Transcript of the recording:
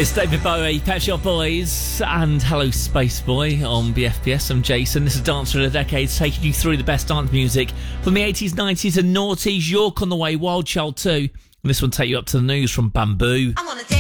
It's David Bowie, Pet Shop Boys, and Hello Space Boy on BFBS. I'm Jason. This is Dancer of the Decades, taking you through the best dance music from the 80s, 90s and noughties. York on the way, Wild Child 2. And this one take you up to the news from Bamboo. I wanna dance.